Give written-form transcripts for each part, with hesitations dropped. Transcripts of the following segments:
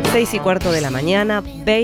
6:15 de la mañana,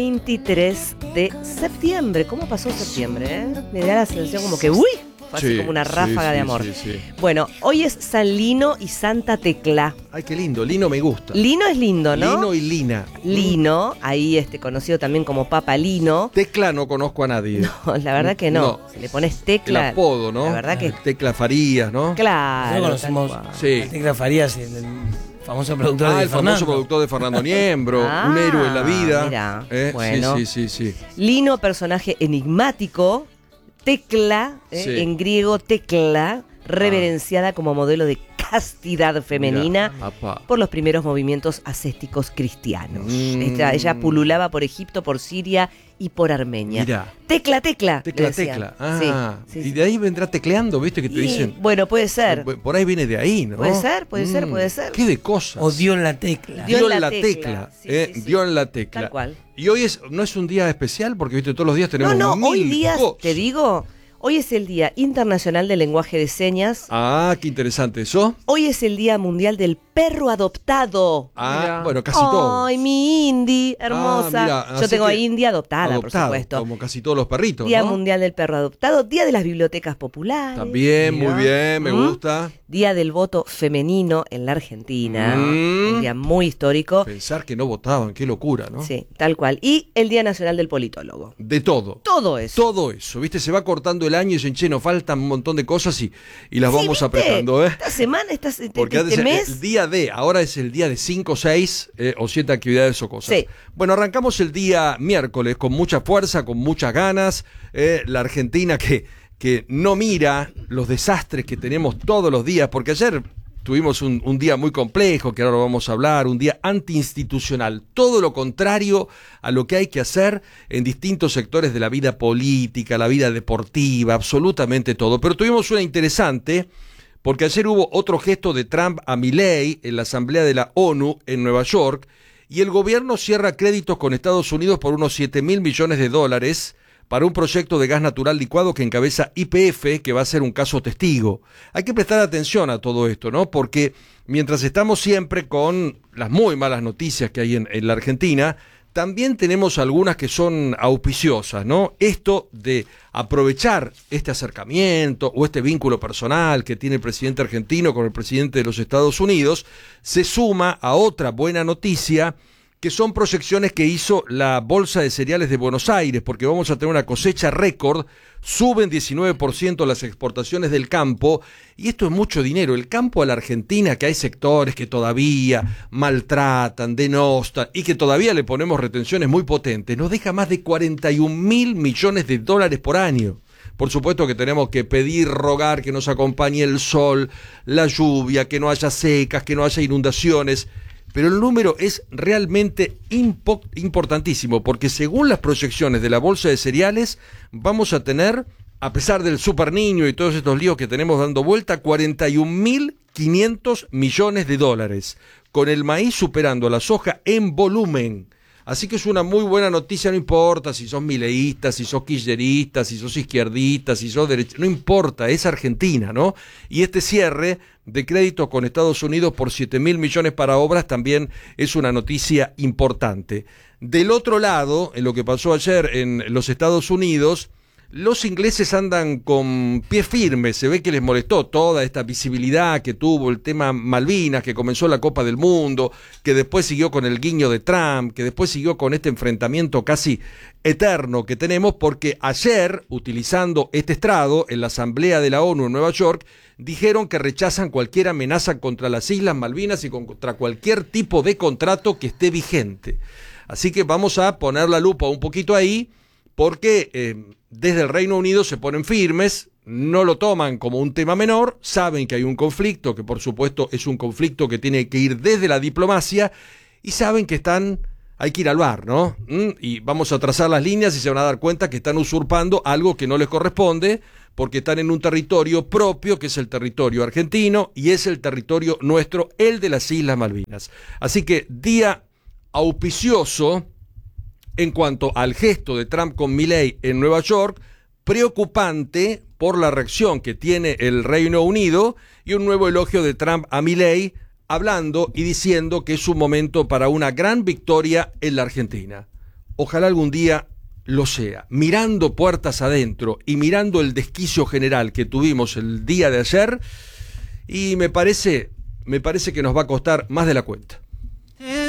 23 de septiembre. ¿Cómo pasó septiembre? Me da la sensación como que, ¡uy! Fue así como una ráfaga de amor. Sí. Bueno, hoy es San Lino y Santa Tecla. Ay, qué lindo. Lino me gusta. Lino es lindo, ¿no? Lino y Lina. Lino, ahí conocido también como Papa Lino. Tecla no conozco a nadie. No, la verdad que no. Si le pones Tecla. El apodo, ¿no? La verdad que. Tecla Farías, ¿no? Claro. Nosotros conocemos a Tecla Farías, el famoso productor de el Fernando. famoso productor de Fernando Niembro, un héroe en la vida. Mirá, bueno. Sí. Lino, personaje enigmático. Tecla, en griego Tecla, reverenciada como modelo de castidad femenina por los primeros movimientos ascéticos cristianos. Ella pululaba por Egipto, por Siria y por Armenia. Mirá. Tecla. Tecla. Ah, sí. Y de ahí vendrá tecleando, ¿viste? Que te dicen. Bueno, puede ser. Por ahí viene de ahí, ¿no? Puede ser. Qué de cosas. O dio en la tecla. Dio en la tecla. Sí. Dio en la tecla. Tal cual. Y hoy no es un día especial porque, viste, todos los días tenemos hoy mil día, cosas. te digo, hoy es el Día Internacional del Lenguaje de Señas. Ah, qué interesante eso. Hoy es el Día Mundial del Perro Adoptado. Ah, bueno, casi todo. Ay, mi Indy, hermosa. Mira, yo tengo a Indy adoptada, por supuesto. Como casi todos los perritos, Día ¿no? Mundial del Perro Adoptado, Día de las Bibliotecas Populares. También, Mira. muy bien, me gusta. Día del voto femenino en la Argentina. Un día muy histórico. Pensar que no votaban, qué locura, ¿no? Sí, tal cual. Y el Día Nacional del Politólogo. De todo. Todo eso. Todo eso, ¿viste? Se va cortando el año y dicen, che, nos faltan un montón de cosas y las vamos ¿viste? apretando, ¿eh? Esta semana, Porque este antes mes. el día de, ahora es el día de 5, 6 o 7 actividades o cosas. Sí. Bueno, arrancamos el día miércoles con mucha fuerza, con muchas ganas. La Argentina que no mira los desastres que tenemos todos los días, porque ayer tuvimos un día muy complejo, que ahora vamos a hablar, un día antiinstitucional, todo lo contrario a lo que hay que hacer en distintos sectores de la vida política, la vida deportiva, absolutamente todo. Pero tuvimos una interesante, porque ayer hubo otro gesto de Trump a Milei en la Asamblea de la ONU en Nueva York, y el gobierno cierra créditos con Estados Unidos por unos $7.000 millones para un proyecto de gas natural licuado que encabeza YPF, que va a ser un caso testigo. Hay que prestar atención a todo esto, ¿no? Porque mientras estamos siempre con las muy malas noticias que hay en la Argentina, también tenemos algunas que son auspiciosas, ¿no? Esto de aprovechar este acercamiento o este vínculo personal que tiene el presidente argentino con el presidente de los Estados Unidos, se suma a otra buena noticia, que son proyecciones que hizo la Bolsa de Cereales de Buenos Aires, porque vamos a tener una cosecha récord, suben 19% las exportaciones del campo, y esto es mucho dinero. El campo a la Argentina, que hay sectores que todavía maltratan, denostan, y que todavía le ponemos retenciones muy potentes, nos deja más de $41.000 millones por año. Por supuesto que tenemos que pedir, rogar que nos acompañe el sol, la lluvia, que no haya secas, que no haya inundaciones. Pero el número es realmente importantísimo, porque según las proyecciones de la Bolsa de Cereales, vamos a tener, a pesar del Super Niño y todos estos líos que tenemos dando vuelta, $41.500 millones, con el maíz superando a la soja en volumen. Así que es una muy buena noticia, no importa si sos mileísta, si sos kirchnerista, si sos izquierdista, si sos derecha, no importa, es Argentina, ¿no? Y este cierre de crédito con Estados Unidos por $7.000 millones para obras también es una noticia importante. Del otro lado, en lo que pasó ayer en los Estados Unidos, los ingleses andan con pie firme, se ve que les molestó toda esta visibilidad que tuvo el tema Malvinas, que comenzó la Copa del Mundo, que después siguió con el guiño de Trump, que después siguió con este enfrentamiento casi eterno que tenemos, porque ayer, utilizando este estrado en la Asamblea de la ONU en Nueva York, dijeron que rechazan cualquier amenaza contra las Islas Malvinas y contra cualquier tipo de contrato que esté vigente. Así que vamos a poner la lupa un poquito ahí, porque desde el Reino Unido se ponen firmes, no lo toman como un tema menor, saben que hay un conflicto, que por supuesto es un conflicto que tiene que ir desde la diplomacia, y saben que hay que ir al bar, ¿no? Y vamos a trazar las líneas y se van a dar cuenta que están usurpando algo que no les corresponde, porque están en un territorio propio, que es el territorio argentino, y es el territorio nuestro, el de las Islas Malvinas. Así que día auspicioso en cuanto al gesto de Trump con Milei en Nueva York, preocupante por la reacción que tiene el Reino Unido, y un nuevo elogio de Trump a Milei hablando y diciendo que es un momento para una gran victoria en la Argentina. Ojalá algún día lo sea. Mirando puertas adentro y mirando el desquicio general que tuvimos el día de ayer, y me parece que nos va a costar más de la cuenta.